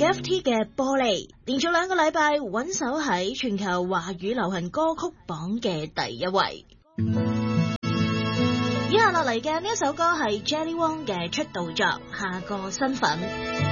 EFT 嘅玻璃，連續2個禮拜穩守喺全球華語流行歌曲榜嘅第1位。以下落嚟嘅呢一首歌係 Jelly Wong 嘅出道作《下個身份》。